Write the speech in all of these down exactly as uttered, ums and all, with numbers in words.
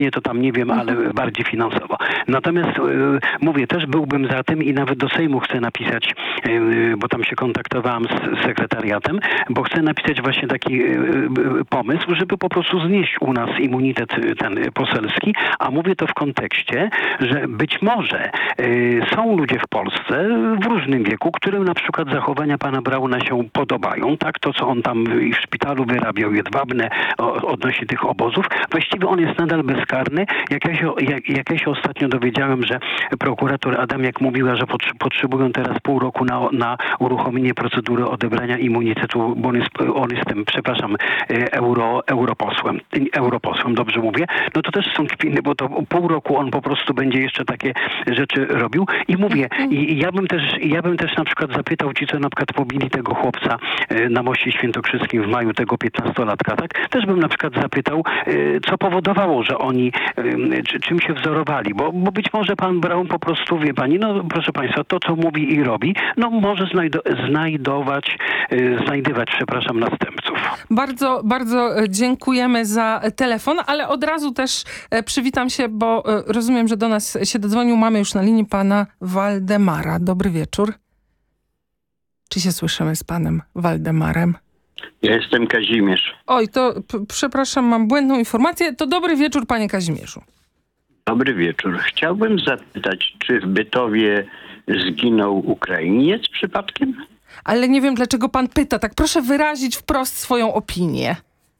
nie, to tam nie wiem, ale bardziej finansowo. Natomiast y, mówię, też byłbym za tym i nawet do Sejmu chcę napisać, y, bo tam się kontaktowałem z sekretariatem, bo chcę napisać właśnie taki y, y, pomysł, żeby po prostu znieść u nas immunitet y, ten y, poselski, a mówię to w kontekście, że być może y, są ludzie w Polsce w różnym wieku, którym na przykład zachowania pana Brauna się podobają, tak? To, co on tam w szpitalu wyrabiał, jedwabne o, odnośnie tych obozów. Właściwie on jest nadal bezkarny. Jak ja się, jak, jak ja się ostatnio dowiedziałem, że prokurator Adamiak mówiła, że potrzebują teraz pół roku na, na uruchomienie procedury odebrania immunitetu, bo on jest, on jest tym, przepraszam, euro, europosłem. Europosłem, dobrze mówię? No to też są kpiny, bo to pół roku on po prostu będzie jeszcze takie rzeczy robił. I mówię, i, i ja bym też, ja bym też na przykład zapytał ci, co na przykład pobili tego chłopca na Moście Świętokrzyskim w maju, tego piętnastolatka, tak? Też bym na przykład zapytał, co powodowało, że oni czym się wzorowali, bo, bo być może pan Braun po prostu, wie pani, no proszę państwa, to co mówi i robi, no może znajdo- znajdować, znajdywać, przepraszam, następców. Bardzo, bardzo dziękujemy za telefon, ale od razu też przywitam się, bo rozumiem, że do nas się dodzwonił. Mamy już na linii pana Waldemara. Dobry wieczór. Czy się słyszymy z panem Waldemarem? Ja jestem Kazimierz. Oj, to p- przepraszam, mam błędną informację. To dobry wieczór, panie Kazimierzu. Dobry wieczór. Chciałbym zapytać, czy w Bytowie zginął Ukrainiec przypadkiem? Ale nie wiem, dlaczego pan pyta. Tak proszę wyrazić wprost swoją opinię.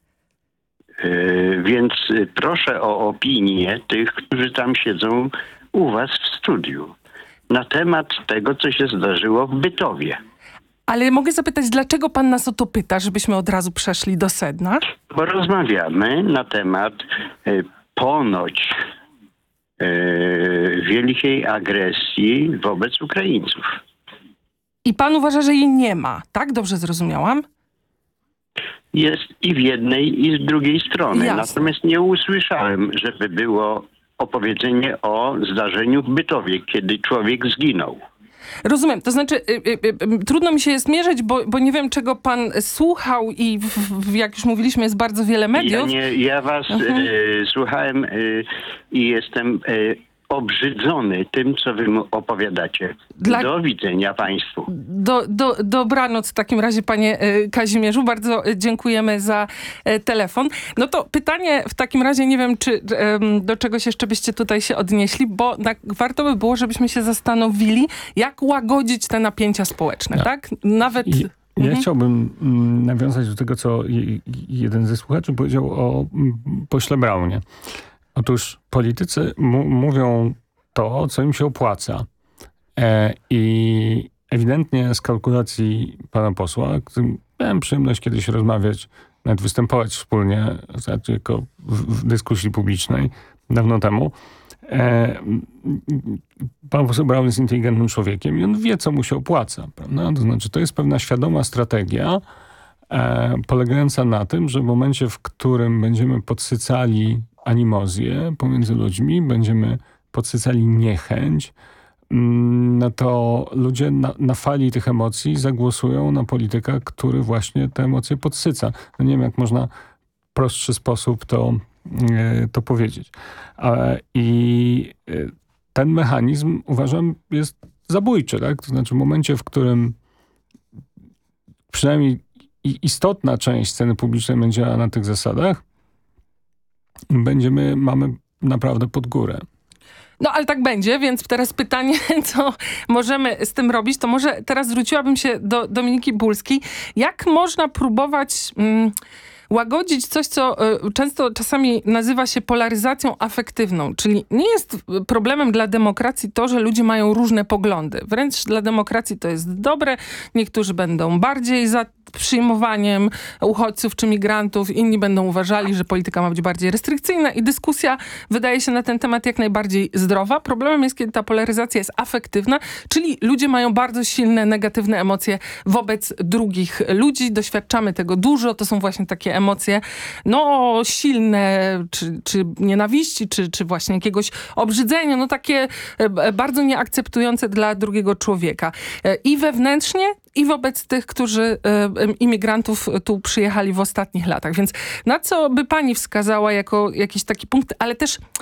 Yy, więc proszę o opinię tych, którzy tam siedzą u was w studiu na temat tego, co się zdarzyło w Bytowie. Ale mogę zapytać, dlaczego pan nas o to pyta, żebyśmy od razu przeszli do sedna? Bo rozmawiamy na temat y, ponoć y, wielkiej agresji wobec Ukraińców. I pan uważa, że jej nie ma, tak? Dobrze zrozumiałam? Jest i w jednej, i z drugiej strony. Jasne. Natomiast nie usłyszałem, żeby było opowiedzenie o zdarzeniu w Bytowie, kiedy człowiek zginął. Rozumiem, to znaczy y, y, y, trudno mi się jest mierzyć, bo, bo nie wiem, czego pan słuchał i w, w, jak już mówiliśmy, jest bardzo wiele mediów. Ja, nie, ja was mhm. y, słuchałem y, i jestem y, obrzydzony tym, co wy mu opowiadacie. Dla... Do widzenia państwu. Do, do, dobranoc w takim razie, panie y, Kazimierzu. Bardzo dziękujemy za y, telefon. No to pytanie w takim razie, nie wiem, czy y, do czegoś jeszcze byście tutaj się odnieśli, bo tak, warto by było, żebyśmy się zastanowili, jak łagodzić te napięcia społeczne, no. tak? Nawet... I... Ja mhm. chciałbym mm, nawiązać do tego, co je, jeden ze słuchaczy powiedział o mm, pośle Braunie. Otóż politycy mu- mówią to, co im się opłaca. E, I ewidentnie z kalkulacji pana posła, którym miałem przyjemność kiedyś rozmawiać, nawet występować wspólnie, znaczy jako w, w dyskusji publicznej dawno temu, e, pan poseł Braun jest inteligentnym człowiekiem i on wie, co mu się opłaca. Prawda? To znaczy, to jest pewna świadoma strategia, e, polegająca na tym, że w momencie, w którym będziemy podsycali animozję pomiędzy ludźmi, będziemy podsycali niechęć, no to ludzie na, na fali tych emocji zagłosują na polityka, który właśnie te emocje podsyca. No nie wiem, jak można w prostszy sposób to, to powiedzieć. I ten mechanizm, uważam, jest zabójczy. Tak? To znaczy w momencie, w którym przynajmniej istotna część sceny publicznej będzie działała na tych zasadach, będziemy, mamy naprawdę pod górę. No, ale tak będzie, więc teraz pytanie, co możemy z tym robić, to może teraz zwróciłabym się do Dominiki Bulskiej. Jak można próbować mm, łagodzić coś, co y, często czasami nazywa się polaryzacją afektywną, czyli nie jest problemem dla demokracji to, że ludzie mają różne poglądy. Wręcz dla demokracji to jest dobre. Niektórzy będą bardziej za przyjmowaniem uchodźców czy migrantów, inni będą uważali, że polityka ma być bardziej restrykcyjna i dyskusja wydaje się na ten temat jak najbardziej zdrowa. Problemem jest, kiedy ta polaryzacja jest afektywna, czyli ludzie mają bardzo silne, negatywne emocje wobec drugich ludzi. Doświadczamy tego dużo. To są właśnie takie emocje, no silne, czy, czy nienawiści, czy, czy właśnie jakiegoś obrzydzenia, no takie bardzo nieakceptujące dla drugiego człowieka. I wewnętrznie, i wobec tych, którzy y, imigrantów tu przyjechali w ostatnich latach. Więc na co by pani wskazała jako jakiś taki punkt, ale też